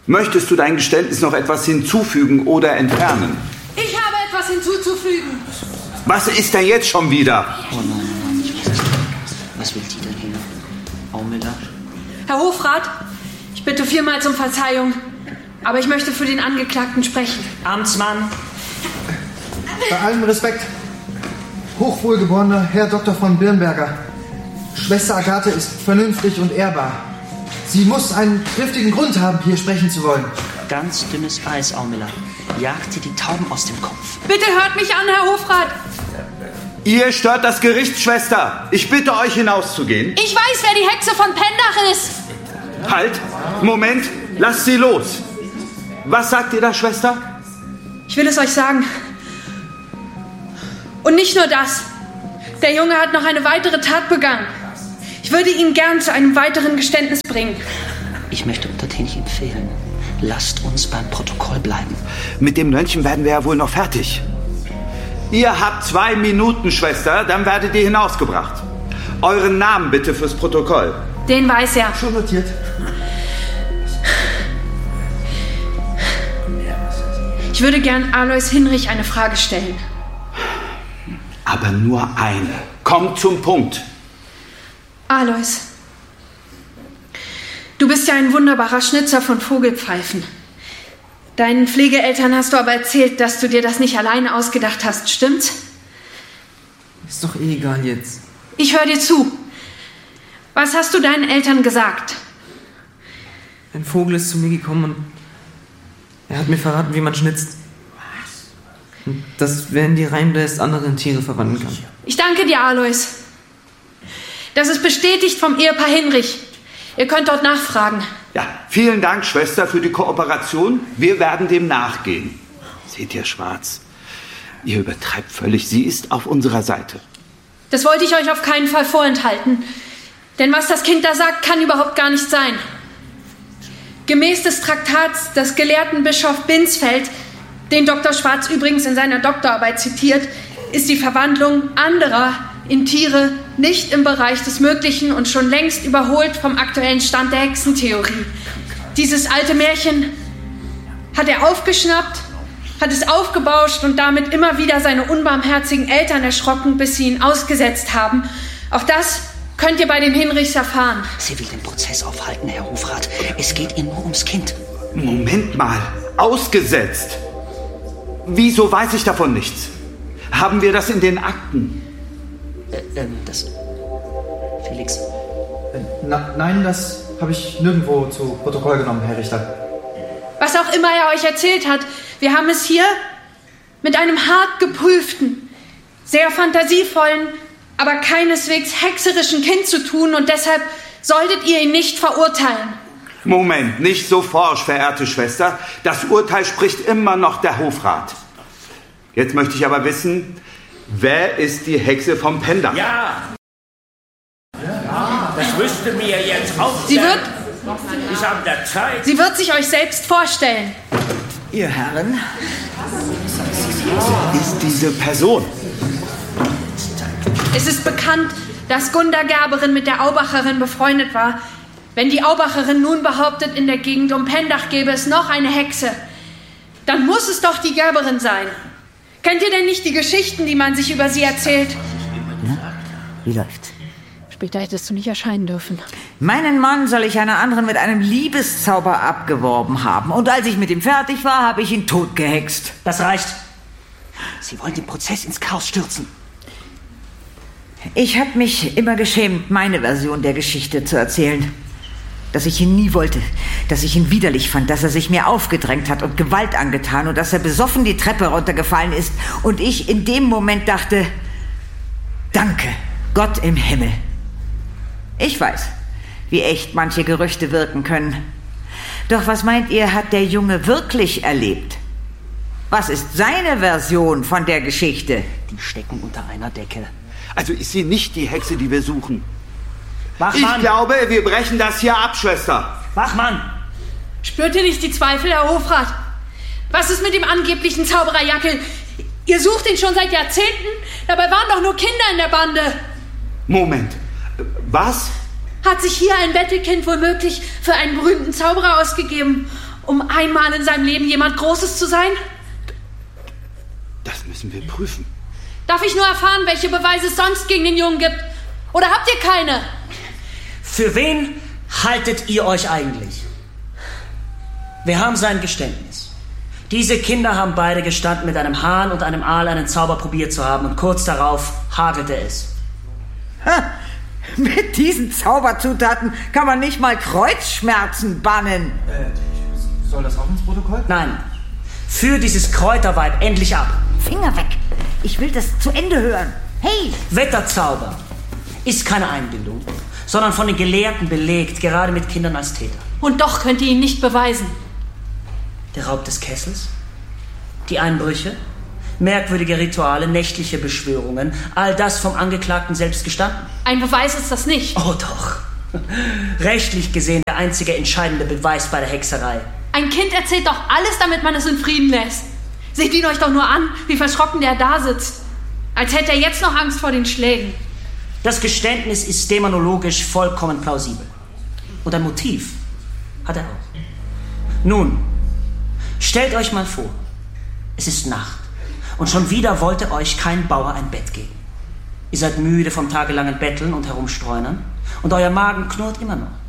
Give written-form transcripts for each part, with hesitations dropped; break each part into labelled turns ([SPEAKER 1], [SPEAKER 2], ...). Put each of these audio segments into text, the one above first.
[SPEAKER 1] Möchtest du dein Geständnis noch etwas hinzufügen oder entfernen?
[SPEAKER 2] Ich habe etwas hinzuzufügen.
[SPEAKER 1] Was ist denn jetzt schon wieder?
[SPEAKER 3] Oh nein, ich weiß es nicht. Was will die denn hier? Aumiller?
[SPEAKER 2] Herr Hofrat, ich bitte vielmals um Verzeihung, aber ich möchte für den Angeklagten sprechen.
[SPEAKER 3] Amtsmann!
[SPEAKER 4] Bei allem Respekt, hochwohlgeborener Herr Dr. von Birnberger, Schwester Agathe ist vernünftig und ehrbar. Sie muss einen triftigen Grund haben, hier sprechen zu wollen.
[SPEAKER 3] Ganz dünnes Eis, Aumiller. Jagt sie die Tauben aus dem Kopf.
[SPEAKER 2] Bitte hört mich an, Herr Hofrat.
[SPEAKER 1] Ihr stört das Gericht, Schwester. Ich bitte euch, hinauszugehen.
[SPEAKER 2] Ich weiß, wer die Hexe von Pendach ist.
[SPEAKER 1] Halt! Moment! Lasst sie los! Was sagt ihr da, Schwester?
[SPEAKER 2] Ich will es euch sagen. Und nicht nur das. Der Junge hat noch eine weitere Tat begangen. Ich würde ihn gern zu einem weiteren Geständnis bringen.
[SPEAKER 3] Ich möchte untertänig empfehlen, lasst uns beim Protokoll bleiben.
[SPEAKER 1] Mit dem Mönchen werden wir ja wohl noch fertig. Ihr habt 2 Minuten, Schwester, dann werdet ihr hinausgebracht. Euren Namen bitte fürs Protokoll.
[SPEAKER 2] Den weiß er.
[SPEAKER 4] Schon notiert.
[SPEAKER 2] Ich würde gern Alois Hinrich eine Frage stellen.
[SPEAKER 1] Aber nur eine. Kommt zum Punkt.
[SPEAKER 2] Alois, du bist ja ein wunderbarer Schnitzer von Vogelpfeifen. Deinen Pflegeeltern hast du aber erzählt, dass du dir das nicht alleine ausgedacht hast, stimmt's?
[SPEAKER 5] Ist doch eh egal jetzt.
[SPEAKER 2] Ich höre dir zu. Was hast du deinen Eltern gesagt?
[SPEAKER 5] Ein Vogel ist zu mir gekommen und er hat mir verraten, wie man schnitzt. Und dass, wenn die reinbläst, andere in Tiere verwandeln kann.
[SPEAKER 2] Ich danke dir, Alois. Das ist bestätigt vom Ehepaar Hinrich. Ihr könnt dort nachfragen.
[SPEAKER 1] Ja, vielen Dank, Schwester, für die Kooperation. Wir werden dem nachgehen. Seht ihr, Schwarz? Ihr übertreibt völlig. Sie ist auf unserer Seite.
[SPEAKER 2] Das wollte ich euch auf keinen Fall vorenthalten. Denn was das Kind da sagt, kann überhaupt gar nicht sein. Gemäß des Traktats des gelehrten Bischof Binsfeld, den Dr. Schwarz übrigens in seiner Doktorarbeit zitiert, ist die Verwandlung anderer in Tiere nicht im Bereich des Möglichen und schon längst überholt vom aktuellen Stand der Hexentheorie. Dieses alte Märchen hat er aufgeschnappt, hat es aufgebauscht und damit immer wieder seine unbarmherzigen Eltern erschrocken, bis sie ihn ausgesetzt haben. Auch das könnt ihr bei den Hinrichs erfahren.
[SPEAKER 3] Sie will den Prozess aufhalten, Herr Hofrat. Es geht ihr nur ums Kind.
[SPEAKER 1] Moment mal. Ausgesetzt? Wieso weiß ich davon nichts? Haben wir das in den Akten?
[SPEAKER 3] Das... Felix?
[SPEAKER 4] Nein, das habe ich nirgendwo zu Protokoll genommen, Herr Richter.
[SPEAKER 2] Was auch immer er euch erzählt hat, wir haben es hier mit einem hart geprüften, sehr fantasievollen, aber keineswegs hexerischen Kind zu tun und deshalb solltet ihr ihn nicht verurteilen.
[SPEAKER 1] Moment, nicht so forsch, verehrte Schwester. Das Urteil spricht immer noch der Hofrat. Jetzt möchte ich aber wissen, wer ist die Hexe vom Pendach?
[SPEAKER 6] Ja, das müsste mir jetzt auch
[SPEAKER 2] Sie wird
[SPEAKER 6] Ist an der Zeit.
[SPEAKER 2] Sie wird sich euch selbst vorstellen.
[SPEAKER 7] Ihr Herren?
[SPEAKER 1] Ist diese Person?
[SPEAKER 2] Es ist bekannt, dass Gunda Gerberin mit der Aubacherin befreundet war. Wenn die Aubacherin nun behauptet, in der Gegend um Pendach gäbe es noch eine Hexe, dann muss es doch die Gerberin sein. Kennt ihr denn nicht die Geschichten, die man sich über sie erzählt?
[SPEAKER 7] Na, wie läuft's?
[SPEAKER 2] Später hättest du nicht erscheinen dürfen.
[SPEAKER 7] Meinen Mann soll ich einer anderen mit einem Liebeszauber abgeworben haben. Und als ich mit ihm fertig war, habe ich ihn totgehext.
[SPEAKER 3] Das reicht. Sie wollen den Prozess ins Chaos stürzen.
[SPEAKER 7] Ich habe mich immer geschämt, meine Version der Geschichte zu erzählen. Dass ich ihn nie wollte, dass ich ihn widerlich fand, dass er sich mir aufgedrängt hat und Gewalt angetan und dass er besoffen die Treppe runtergefallen ist und ich in dem Moment dachte, danke, Gott im Himmel. Ich weiß, wie echt manche Gerüchte wirken können. Doch was meint ihr, hat der Junge wirklich erlebt? Was ist seine Version von der Geschichte?
[SPEAKER 3] Die stecken unter einer Decke.
[SPEAKER 1] Also ist sie nicht die Hexe, die wir suchen?
[SPEAKER 3] Wachmann!
[SPEAKER 1] Ich glaube, wir brechen das hier ab, Schwester.
[SPEAKER 3] Wachmann!
[SPEAKER 2] Spürt ihr nicht die Zweifel, Herr Hofrat? Was ist mit dem angeblichen Zauberer Jackel? Ihr sucht ihn schon seit Jahrzehnten? Dabei waren doch nur Kinder in der Bande.
[SPEAKER 1] Moment. Was?
[SPEAKER 2] Hat sich hier ein Bettelkind womöglich für einen berühmten Zauberer ausgegeben? um einmal in seinem Leben jemand Großes zu sein?
[SPEAKER 1] Das müssen wir prüfen.
[SPEAKER 2] Darf ich nur erfahren, welche Beweise es sonst gegen den Jungen gibt? Oder habt ihr keine?
[SPEAKER 8] Für wen haltet ihr euch eigentlich? Wir haben sein Geständnis. Diese Kinder haben beide gestanden, mit einem Hahn und einem Aal einen Zauber probiert zu haben, und kurz darauf hagelte es.
[SPEAKER 7] Ha, mit diesen Zauberzutaten kann man nicht mal Kreuzschmerzen bannen.
[SPEAKER 4] Soll das auch ins Protokoll?
[SPEAKER 8] Nein, führ dieses Kräuterweib endlich ab.
[SPEAKER 7] Finger weg. Ich will das zu Ende hören. Hey!
[SPEAKER 8] Wetterzauber ist keine Einbildung, sondern von den Gelehrten belegt, gerade mit Kindern als Täter.
[SPEAKER 2] Und doch könnt ihr ihn nicht beweisen.
[SPEAKER 8] Der Raub des Kessels, die Einbrüche, merkwürdige Rituale, nächtliche Beschwörungen, all das vom Angeklagten selbst gestanden.
[SPEAKER 2] Ein Beweis ist das nicht.
[SPEAKER 8] Oh doch. Rechtlich gesehen der einzige entscheidende Beweis bei der Hexerei.
[SPEAKER 2] Ein Kind erzählt doch alles, damit man es in Frieden lässt. Seht ihn euch doch nur an, wie verschrocken der da sitzt. Als hätte er jetzt noch Angst vor den Schlägen.
[SPEAKER 8] Das Geständnis ist dämonologisch vollkommen plausibel. Und ein Motiv hat er auch. Nun, stellt euch mal vor, es ist Nacht und schon wieder wollte euch kein Bauer ein Bett geben. Ihr seid müde vom tagelangen Betteln und Herumstreunern und euer Magen knurrt immer noch.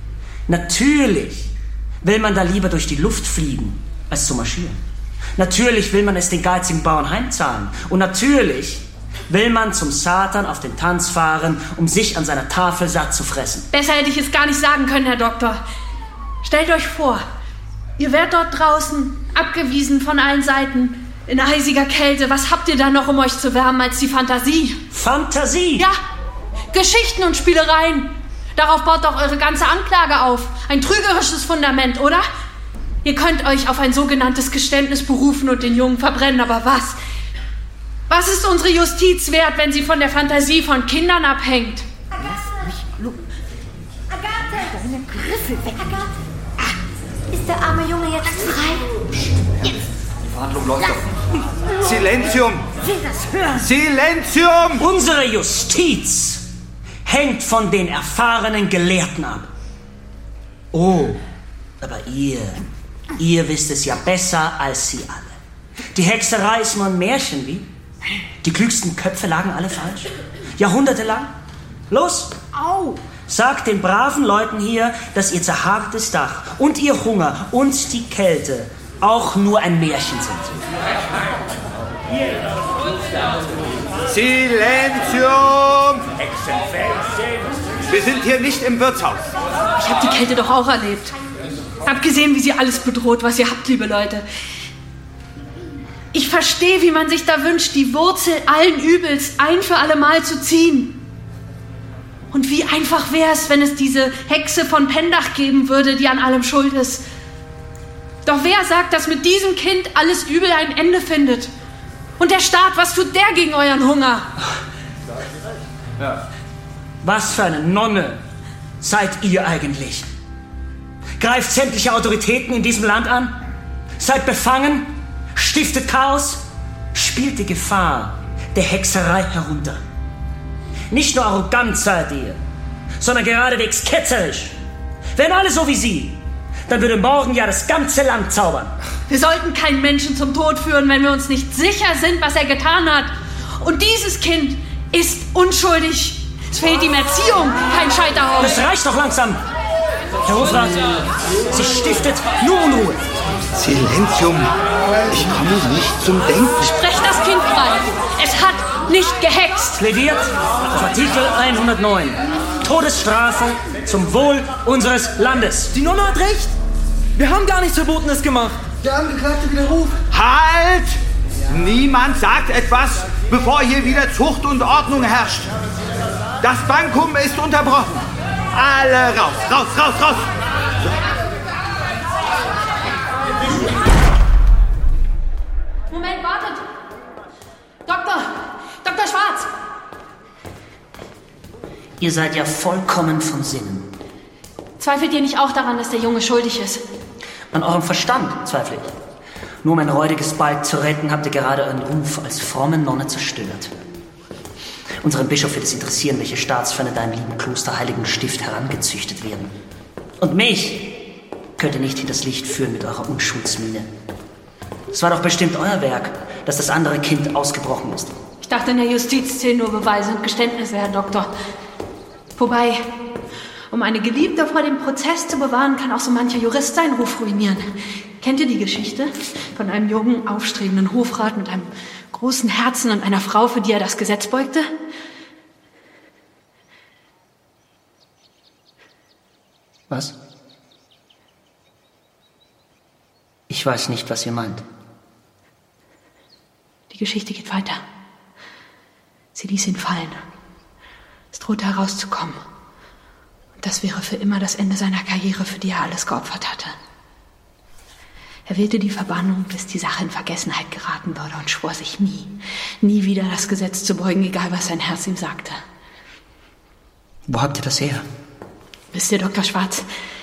[SPEAKER 8] Natürlich will man da lieber durch die Luft fliegen, als zu marschieren. Natürlich will man es den geizigen Bauern heimzahlen. Und natürlich will man zum Satan auf den Tanz fahren, um sich an seiner Tafel satt zu fressen.
[SPEAKER 2] Besser hätte ich es gar nicht sagen können, Herr Doktor. Stellt euch vor, ihr werdet dort draußen abgewiesen von allen Seiten, in eisiger Kälte. Was habt ihr da noch, um euch zu wärmen, als die Fantasie?
[SPEAKER 8] Fantasie?
[SPEAKER 2] Ja, Geschichten und Spielereien. Darauf baut doch eure ganze Anklage auf. Ein trügerisches Fundament, oder? Ihr könnt euch auf ein sogenanntes Geständnis berufen und den Jungen verbrennen, aber was? Was ist unsere Justiz wert, wenn sie von der Fantasie von Kindern abhängt?
[SPEAKER 7] Lass mich Agathe! Deine Griffel weg!
[SPEAKER 9] Agathe! Ist der arme Junge jetzt frei?
[SPEAKER 1] Die Verhandlung läuft doch. Silenzium!
[SPEAKER 7] Will das hören?
[SPEAKER 1] Silenzium!
[SPEAKER 8] Unsere Justiz hängt von den erfahrenen Gelehrten ab. Oh, aber ihr wisst es ja besser als sie alle. Die Hexerei ist nur ein Märchen, wie? Die klügsten Köpfe lagen alle falsch. Jahrhundertelang. Los!
[SPEAKER 7] Au!
[SPEAKER 8] Sagt den braven Leuten hier, dass ihr zerhacktes Dach und ihr Hunger und die Kälte auch nur ein Märchen sind.
[SPEAKER 1] Silenzium! Wir sind hier nicht im Wirtshaus.
[SPEAKER 2] Ich habe die Kälte doch auch erlebt. Abgesehen, wie sie alles bedroht, was ihr habt, liebe Leute. Ich verstehe, wie man sich da wünscht, die Wurzel allen Übels ein für alle Mal zu ziehen. Und wie einfach wäre es, wenn es diese Hexe von Pendach geben würde, die an allem schuld ist. Doch wer sagt, dass mit diesem Kind alles Übel ein Ende findet? Und der Staat, was tut der gegen euren Hunger?
[SPEAKER 8] Ja. Was für eine Nonne seid ihr eigentlich? Greift sämtliche Autoritäten in diesem Land an? Seid befangen? Stiftet Chaos? Spielt die Gefahr der Hexerei herunter? Nicht nur arrogant seid ihr, sondern geradewegs ketzerisch. Wären alle so wie sie, dann würde morgen ja das ganze Land zaubern.
[SPEAKER 2] Wir sollten keinen Menschen zum Tod führen, wenn wir uns nicht sicher sind, was er getan hat. Und dieses Kind ist unschuldig. Es fehlt ihm Erziehung, kein Scheiterhaufen.
[SPEAKER 8] Das reicht doch langsam. Herr Hofrat, sie stiftet nur Unruhe.
[SPEAKER 1] Silenzium. Ich komme nicht zum Denken.
[SPEAKER 2] Sprecht das Kind frei. Es hat nicht gehext.
[SPEAKER 8] Plädiert auf Artikel 109. Todesstrafe zum Wohl unseres Landes.
[SPEAKER 5] Die Nonne hat recht. Wir haben gar nichts Verbotenes gemacht.
[SPEAKER 4] Der Angeklagte widerruft.
[SPEAKER 1] Halt! Niemand sagt etwas, bevor hier wieder Zucht und Ordnung herrscht. Das Bankum ist unterbrochen. Alle raus, raus, raus, raus!
[SPEAKER 2] Moment, wartet! Dr. Schwarz!
[SPEAKER 8] Ihr seid ja vollkommen von Sinnen.
[SPEAKER 2] Zweifelt ihr nicht auch daran, dass der Junge schuldig ist?
[SPEAKER 8] An eurem Verstand zweifle ich. Nur um ein räudiges Balg zu retten, habt ihr gerade euren Ruf als fromme Nonne zerstört. Unseren Bischof wird es interessieren, welche Staatsfeinde da im lieben Kloster Heiligen Stift herangezüchtet werden. Und mich könnt ihr nicht hinters Licht führen mit eurer Unschuldsmiene. Es war doch bestimmt euer Werk, dass das andere Kind ausgebrochen ist.
[SPEAKER 2] Ich dachte, in der Justiz zählen nur Beweise und Geständnisse, Herr Doktor. Wobei, um eine Geliebte vor dem Prozess zu bewahren, kann auch so mancher Jurist seinen Ruf ruinieren. Kennt ihr die Geschichte von einem jungen, aufstrebenden Hofrat mit einem großen Herzen und einer Frau, für die er das Gesetz beugte?
[SPEAKER 8] Was? Ich weiß nicht, was ihr meint.
[SPEAKER 2] Die Geschichte geht weiter. Sie ließ ihn fallen. Es drohte herauszukommen. Und das wäre für immer das Ende seiner Karriere, für die er alles geopfert hatte. Er wählte die Verbannung, bis die Sache in Vergessenheit geraten würde und schwor sich nie wieder das Gesetz zu beugen, egal was sein Herz ihm sagte.
[SPEAKER 8] Wo habt ihr das her?
[SPEAKER 2] Wisst ihr, Dr. Schwarz,